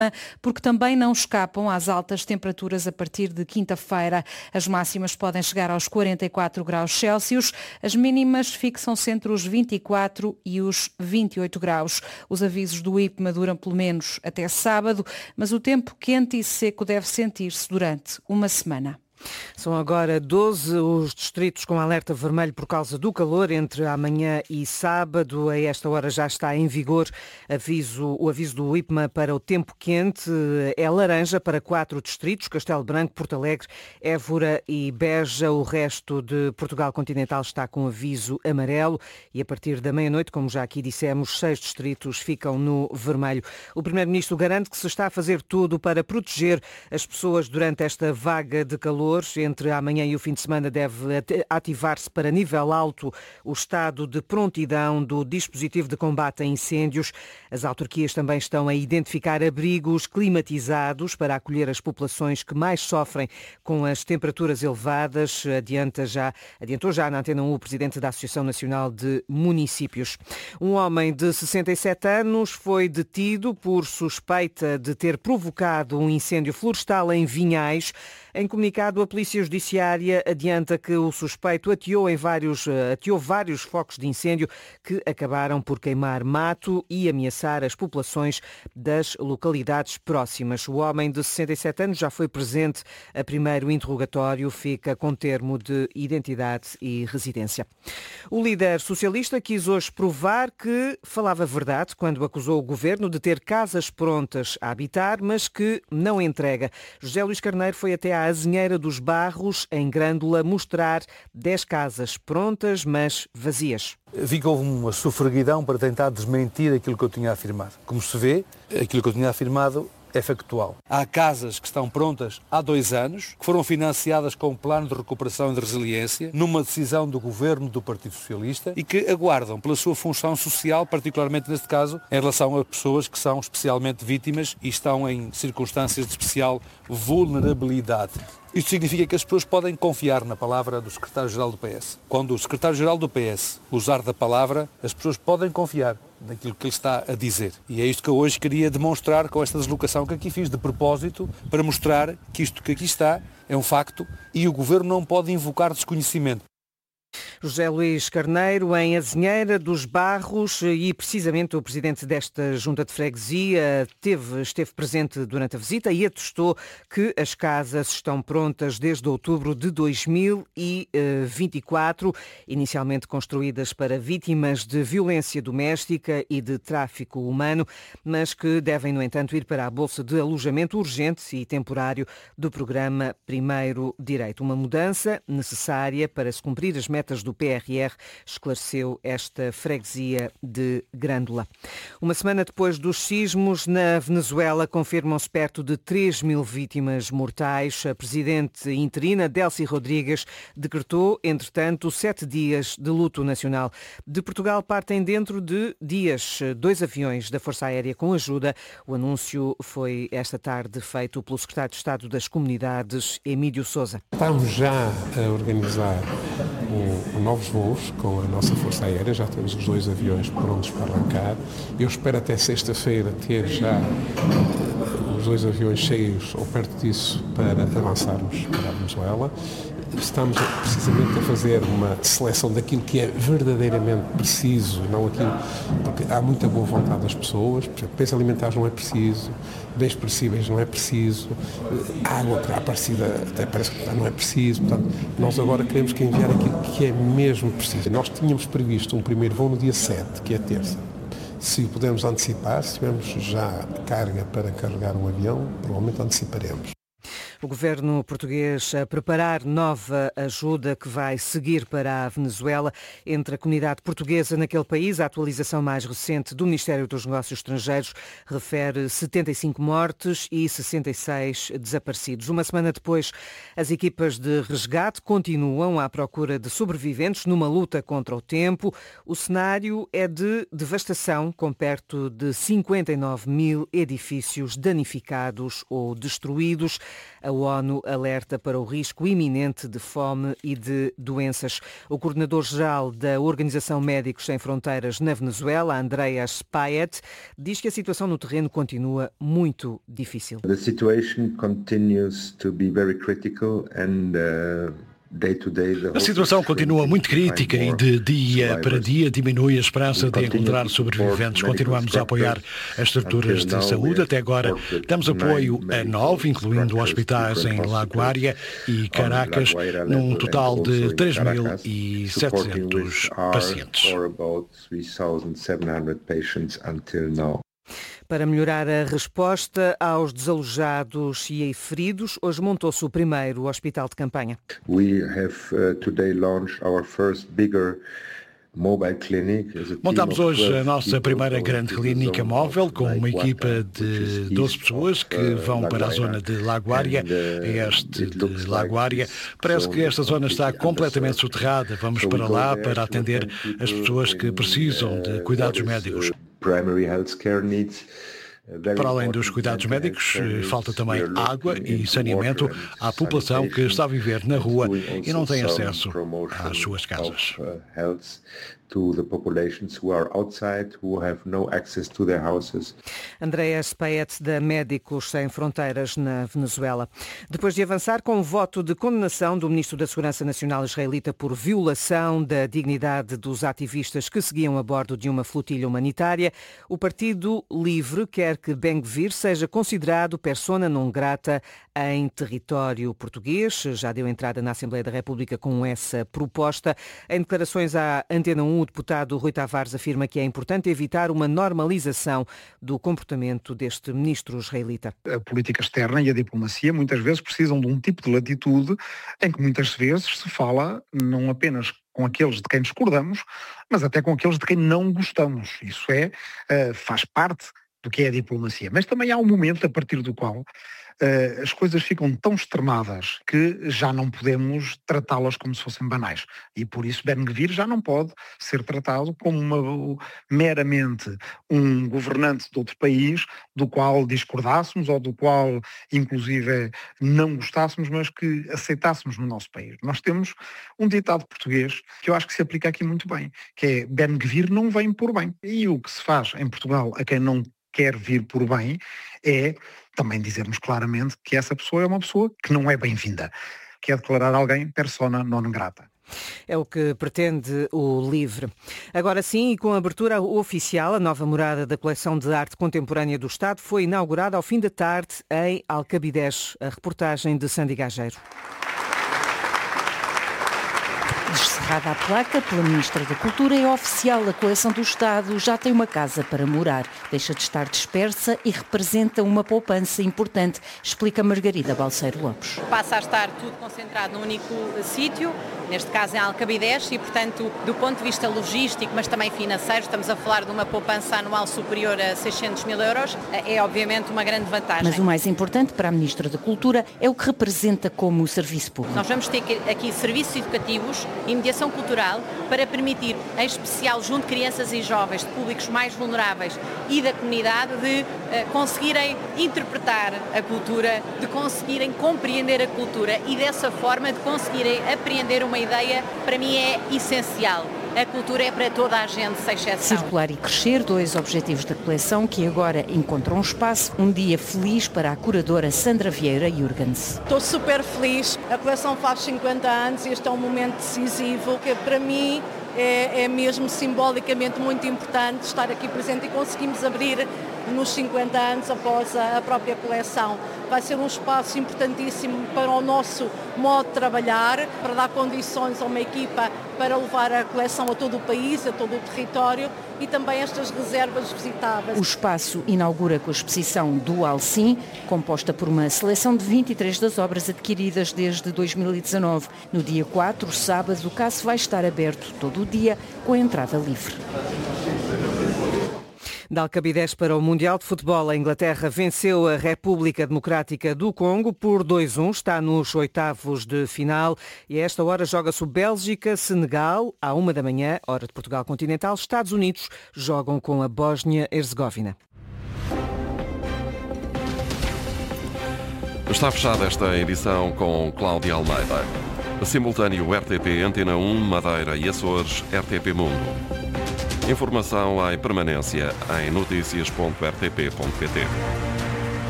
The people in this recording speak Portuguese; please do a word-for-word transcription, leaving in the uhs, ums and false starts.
porque também não escapam às altas temperaturas a partir de quinta-feira. As máximas podem chegar aos quarenta e quatro graus Celsius, as mínimas fixam-se entre os vinte e quatro e os vinte e oito graus. Os avisos do I P M A duram pelo menos até sábado, mas o tempo quente e seco deve sentir-se durante uma semana. São agora doze os distritos com alerta vermelho por causa do calor entre amanhã e sábado. A esta hora já está em vigor aviso, o aviso do I P M A para o tempo quente. É laranja para quatro distritos, Castelo Branco, Porto Alegre, Évora e Beja. O resto de Portugal continental está com aviso amarelo e a partir da meia-noite, como já aqui dissemos, seis distritos ficam no vermelho. O Primeiro-Ministro garante que se está a fazer tudo para proteger as pessoas durante esta vaga de calor. Entre amanhã e o fim de semana deve ativar-se para nível alto o estado de prontidão do dispositivo de combate a incêndios. As autarquias também estão a identificar abrigos climatizados para acolher as populações que mais sofrem com as temperaturas elevadas. Adianta já, adiantou já na Antena um o presidente da Associação Nacional de Municípios. Um homem de sessenta e sete anos foi detido por suspeita de ter provocado um incêndio florestal em Vinhais. Em comunicado, a Polícia Judiciária adianta que o suspeito ateou, em vários, ateou vários focos de incêndio que acabaram por queimar mato e ameaçar as populações das localidades próximas. O homem de sessenta e sete anos já foi presente a primeiro interrogatório, fica com termo de identidade e residência. O líder socialista quis hoje provar que falava verdade quando acusou o governo de ter casas prontas a habitar, mas que não entrega. José Luís Carneiro foi até à Azinheira dos Barros, em Grândola, mostrar dez casas prontas, mas vazias. Vi que houve uma sofreguidão para tentar desmentir aquilo que eu tinha afirmado. Como se vê, aquilo que eu tinha afirmado é factual. Há casas que estão prontas há dois anos, que foram financiadas com um plano de recuperação e de resiliência, numa decisão do governo do Partido Socialista, e que aguardam pela sua função social, particularmente neste caso, em relação a pessoas que são especialmente vítimas e estão em circunstâncias de especial vulnerabilidade. Isto significa que as pessoas podem confiar na palavra do secretário-geral do P S. Quando o secretário-geral do P S usar da palavra, as pessoas podem confiar naquilo que ele está a dizer. E é isto que eu hoje queria demonstrar com esta deslocação que aqui fiz de propósito, para mostrar que isto que aqui está é um facto e o governo não pode invocar desconhecimento. José Luís Carneiro, em Azinheira dos Barros, e precisamente o presidente desta junta de freguesia teve, esteve presente durante a visita e atestou que as casas estão prontas desde outubro de dois mil e vinte e quatro, inicialmente construídas para vítimas de violência doméstica e de tráfico humano, mas que devem, no entanto, ir para a Bolsa de Alojamento Urgente e Temporário do programa Primeiro Direito. Uma mudança necessária para se cumprir as metas do P R R, esclareceu esta freguesia de Grândola. Uma semana depois dos sismos, na Venezuela confirmam-se perto de três mil vítimas mortais. A presidente interina, Delcy Rodrigues, decretou, entretanto, sete dias de luto nacional. De Portugal partem dentro de dias dois aviões da Força Aérea com ajuda. O anúncio foi esta tarde feito pelo secretário de Estado das Comunidades, Emílio Sousa. Estamos já a organizar um, um novos voos com a nossa Força Aérea, já temos os dois aviões prontos para arrancar. Eu espero até sexta-feira ter já os dois aviões cheios ou perto disso para avançarmos para a Venezuela. Estamos precisamente a fazer uma seleção daquilo que é verdadeiramente preciso, não aquilo, porque há muita boa vontade das pessoas. Por exemplo, bens alimentares não é preciso, bens perecíveis não é preciso, água à parecida até parece que não é preciso. Portanto, nós agora queremos que enviar aquilo que é mesmo preciso. Nós tínhamos previsto um primeiro voo no dia sete, que é terça. Se pudermos antecipar, se tivermos já carga para carregar um avião, provavelmente anteciparemos. O governo português a preparar nova ajuda que vai seguir para a Venezuela. Entre a comunidade portuguesa naquele país, a atualização mais recente do Ministério dos Negócios Estrangeiros refere setenta e cinco mortes e sessenta e seis desaparecidos. Uma semana depois, as equipas de resgate continuam à procura de sobreviventes numa luta contra o tempo. O cenário é de devastação, com perto de cinquenta e nove mil edifícios danificados ou destruídos. A A ONU alerta para o risco iminente de fome e de doenças. O coordenador-geral da Organização Médicos Sem Fronteiras na Venezuela, Andreas Payet, diz que a situação no terreno continua muito difícil. The situation continues to be very critical and uh... A situação continua muito crítica e de dia para dia diminui a esperança de encontrar sobreviventes. Continuamos a apoiar as estruturas de saúde. Até agora damos apoio a nove, incluindo hospitais em La Guaira e Caracas, num total de três mil e setecentos pacientes. Para melhorar a resposta aos desalojados e feridos, hoje montou-se o primeiro hospital de campanha. We have uh, today launched our first bigger mobile clinic. Montamos hoje a nossa primeira grande clínica móvel com uma equipa de doze pessoas que vão para a zona de La Guaira, este de La Guaira. Parece que esta zona está completamente soterrada. Vamos para lá para atender as pessoas que precisam de cuidados médicos. Para além dos cuidados médicos, falta também água e saneamento à população que está a viver na rua e não tem acesso às suas casas. Andreas Payet, da Médicos Sem Fronteiras na Venezuela. Depois de avançar com o voto de condenação do ministro da Segurança Nacional israelita por violação da dignidade dos ativistas que seguiam a bordo de uma flotilha humanitária, o Partido Livre quer que Ben-Gvir seja considerado persona non grata em território português. Já deu entrada na Assembleia da República com essa proposta. Em declarações à Antena um, o deputado Rui Tavares afirma que é importante evitar uma normalização do comportamento deste ministro israelita. A política externa e a diplomacia muitas vezes precisam de um tipo de latitude em que muitas vezes se fala não apenas com aqueles de quem discordamos, mas até com aqueles de quem não gostamos. Isso é, faz parte do que é a diplomacia. Mas também há um momento a partir do qual Uh, as coisas ficam tão extremadas que já não podemos tratá-las como se fossem banais. E por isso Ben-Gvir já não pode ser tratado como uma, meramente um governante de outro país do qual discordássemos ou do qual inclusive não gostássemos, mas que aceitássemos no nosso país. Nós temos um ditado português que eu acho que se aplica aqui muito bem, que é Ben-Gvir não vem por bem. E o que se faz em Portugal a quem não quer vir por bem é também dizermos claramente que essa pessoa é uma pessoa que não é bem-vinda, que é declarar alguém persona non grata. É o que pretende o LIVRE. Agora sim, e com a abertura oficial, a nova morada da coleção de arte contemporânea do Estado foi inaugurada ao fim da tarde em Alcabidez. A reportagem de Sandy Gageiro. Descerrada a placa pela Ministra da Cultura, é oficial. A coleção do Estado já tem uma casa para morar. Deixa de estar dispersa e representa uma poupança importante, explica Margarida Balseiro Lopes. Passa a estar tudo concentrado num único sítio, neste caso em Alcabidez, e portanto, do ponto de vista logístico, mas também financeiro, estamos a falar de uma poupança anual superior a seiscentos mil euros. É obviamente uma grande vantagem. Mas o mais importante para a Ministra da Cultura é o que representa como serviço público. Nós vamos ter aqui serviços educativos e mediação cultural para permitir, em especial junto de crianças e jovens, de públicos mais vulneráveis e da comunidade, de uh, conseguirem interpretar a cultura, de conseguirem compreender a cultura e dessa forma de conseguirem apreender uma ideia, para mim é essencial. A cultura é para toda a gente, sem exceção. Circular e crescer, dois objetivos da coleção que agora encontram espaço. Um dia feliz para a curadora Sandra Vieira Jurgens. Estou super feliz. A coleção faz cinquenta anos e este é um momento decisivo que para mim é, é mesmo simbolicamente muito importante estar aqui presente e conseguimos abrir nos cinquenta anos após a, a própria coleção. Vai ser um espaço importantíssimo para o nosso modo de trabalhar, para dar condições a uma equipa para levar a coleção a todo o país, a todo o território e também estas reservas visitáveis. O espaço inaugura com a exposição do Alcim, composta por uma seleção de vinte e três das obras adquiridas desde dois mil e dezanove. No dia quatro, sábado, o caso vai estar aberto todo o dia com a entrada livre. Da Alcabidez para o Mundial de Futebol, a Inglaterra venceu a República Democrática do Congo por dois a um, está nos oitavos de final e a esta hora joga-se o Bélgica-Senegal, à uma da manhã, hora de Portugal continental. Estados Unidos jogam com a Bósnia-Herzegovina. Está fechada esta edição com Cláudia Almeida. Simultâneo R T P Antena um, Madeira e Açores, R T P Mundo. Informação em permanência em notícias ponto r t p ponto p t.